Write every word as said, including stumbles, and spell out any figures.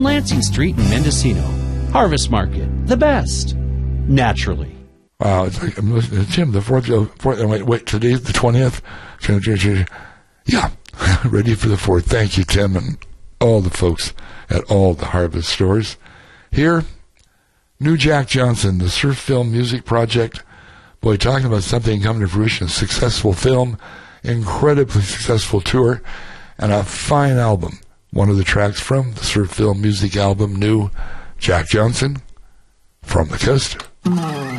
Lansing Street in Mendocino. Harvest Market, the best. Naturally. Wow, it's like I'm listening to Tim, the fourth, fourth wait, wait, today's the twentieth? Yeah, ready for the fourth. Thank you, Tim, and all the folks at all the Harvest stores. Here, new Jack Johnson, the Surf Film Music Project. Boy, talking about something coming to fruition, a successful film, incredibly successful tour, and a fine album. One of the tracks from the Surf Film Music album, new Jack Johnson, From the Coast.